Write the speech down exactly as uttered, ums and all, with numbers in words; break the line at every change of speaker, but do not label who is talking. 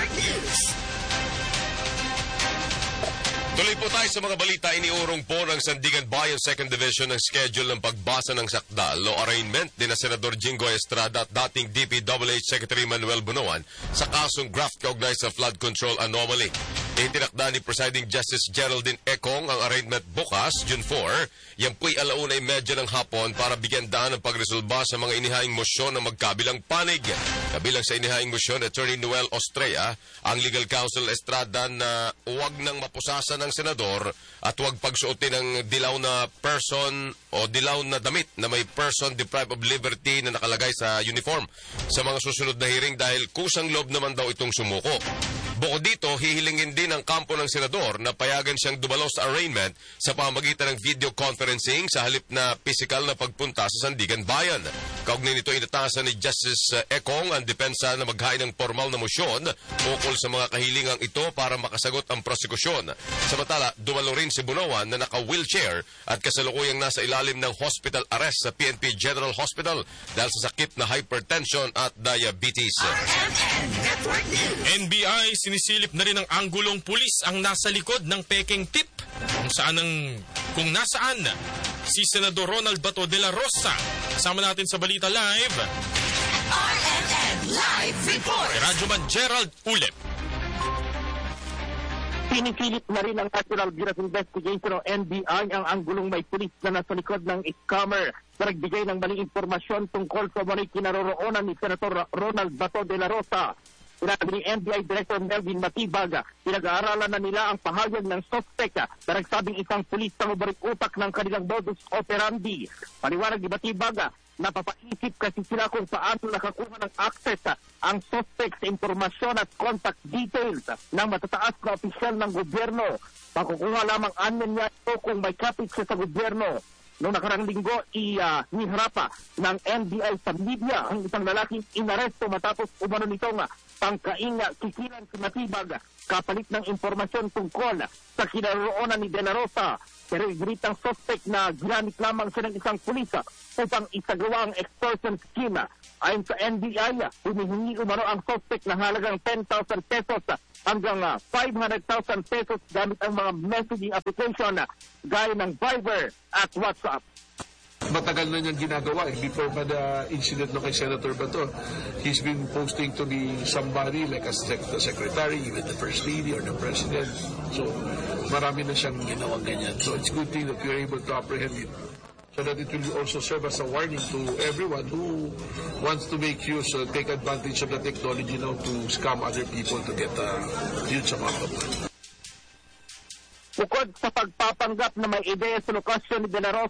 Network News.
Tuloy po tayo sa mga balita. Iniurong po ng Sandigan Bayan second Division ang schedule ng pagbasa ng sakdal o arraignment ni na Senador Jinggoy Estrada at dating D P W H Secretary Manuel Bunuan sa kasong graft kaugnay sa flood control anomaly. Itinakda ni Presiding Justice Geraldine Econg ang arraignment bukas, June four. Yan po'y alauna ay medya ng hapon para bigyan daan ng pagresolba sa mga inihaing mosyon ng magkabilang panig. Kabilang sa inihaing mosyon, Attorney Noel Ostrea, ang Legal Counsel Estrada na huwag nang mapusasan ng senador at huwag pagsuotin ng dilaw na person o dilaw na damit na may person deprived of liberty na nakalagay sa uniform sa mga susunod na hearing dahil kusang loob naman daw itong sumuko. Bukod dito, hihilingin din ang kampo ng senador na payagan siyang dumalo sa arraignment sa pamamagitan ng video conferencing sa halip na pisikal na pagpunta sa Sandigan Bayan. Kaugnay nito, inatasan ni Justice Econg ang depensa na maghain ng formal na mosyon ukol sa mga kahilingang ito para makasagot ang prosekusyon. Samantala, dumalo rin si Bunuan na naka-wheelchair at kasalukuyang nasa ilalim ng hospital arrest sa P N P General Hospital dahil sa sakit na hypertension at diabetes.
R M N Network News.
N B I sinisilip na rin ng anggulong pulis ang nasa likod ng peking tip kung saan ang, kung nasaan si Senador Ronald Bato de la Rosa. Kasama natin sa Balita Live,
R M N Live Report.
Radyoman Gerald Ulep.
Pinipilit na rin ng National Bureau of Investigation o N B I ang anggulong may pulis na nasa likod ng scammer na nagbigay ng maling impormasyon tungkol sa mga kinaroroonan ni Senator Ronald Bato de la Rosa. Sinabi ni N B I Director Melvin Matibag, pinag-aaralan na nila ang pahayag ng suspect na nagsabing isang pulis ang ubarik utak ng kanilang modus operandi. Paliwanag ni Matibag, napapaisip kasi sila kung paano nakakuha ng access ang suspect sa informasyon at contact details ng matataas na opisyal ng gobyerno. Makukuha lamang anyan niya ito kung may kapit siya sa gobyerno. Noong nakarang linggo, iniharapa ng N B I sa media ang isang lalaking inaresto matapos umano nitong pangkaing kikilan si Matibag kapalit ng impormasyon tungkol sa kinaroroonan ni De La Rosa. Pero igritang suspect na ginamit lamang siya ng isang pulis upang isagawa ang extortion scheme. Ayon sa N B I, humihingi umano ang suspect na halagang ten thousand pesos hanggang five hundred thousand pesos gamit ang mga messaging application gaya ng Viber at WhatsApp.
Matagal na niyang ginagawa eh. Before pa the incident no kay Senator Bato, he's been posting to be somebody like a sec- the secretary, even the first lady or the president. So, marami na siyang ginawang ganyan. So, it's good thing that we're able to apprehend it. So that it will also serve as a warning to everyone who wants to make use or take advantage of the technology now to scam other people to get a huge amount of money.
Bukod sa pagpapanggap na may ideya sa lokasyon ni De La Rosa